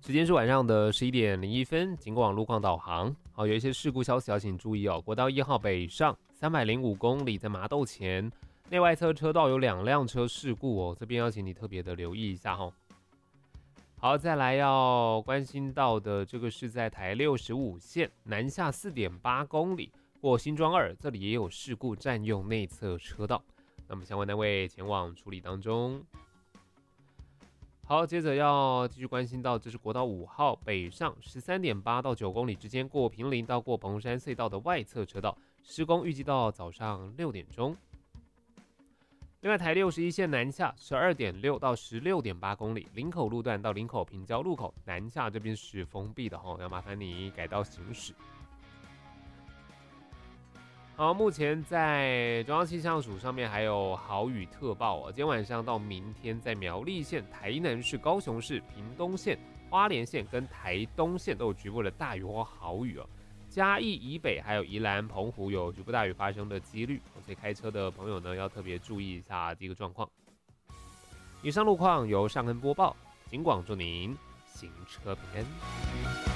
时间是晚上的11:01，经过网路况导航，好，有一些事故消息要请注意哦。国道1号北上305公里，在麻豆前内外侧车道有2辆车事故哦，这边要请你特别的留意一下哦。好，再来要关心到的这个是在台65线南下4.8公里，过新庄2，这里也有事故占用内侧车道，那么相关单位前往处理当中。好，接着要继续关心到，这是国道5号北上13.8到9公里之间，过坪林到过蓬山隧道的外侧车道施工，预计到早上6点钟。另外，台61线南下12.6到16.8公里，林口路段到林口平交路口南下这边是封闭的要麻烦你改道行驶。好，目前在中央气象署上面还有豪雨特报今天晚上到明天，在苗栗县、台南市、高雄市、屏东县、花莲县跟台东县都有局部的大雨或豪雨嘉义以北还有宜兰、澎湖有局部大雨发生的几率，所以开车的朋友呢要特别注意一下这个状况。以上路况由尚恩播报，警广祝您行车平安。